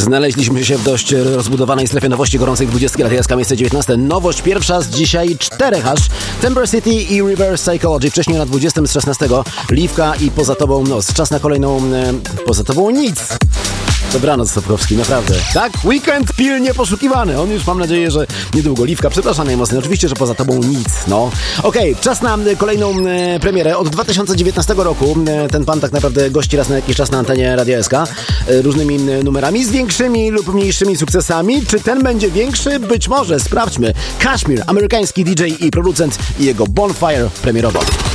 Znaleźliśmy się w dość rozbudowanej strefie nowości gorącej 20 lat. Jaska, miejsce 19. Nowość pierwsza z dzisiaj 4 aż. Timber City i Reverse Psychology. Wcześniej na 20 z 16. Liwka i Poza Tobą Nos. Czas na kolejną... Poza Tobą nic. Dobranoc, Stopkowski, naprawdę. Tak, weekend pilnie poszukiwany. On już, mam nadzieję, że niedługo. Liwka, przepraszam najmocniej. Oczywiście, że Poza Tobą nic, no. Okej, czas na kolejną premierę. Od 2019 roku ten pan tak naprawdę gości raz na jakiś czas na antenie Radia SK różnymi numerami z większymi lub mniejszymi sukcesami. Czy ten będzie większy? Być może. Sprawdźmy. Kashmir, amerykański DJ i producent i jego Bonfire premierowo.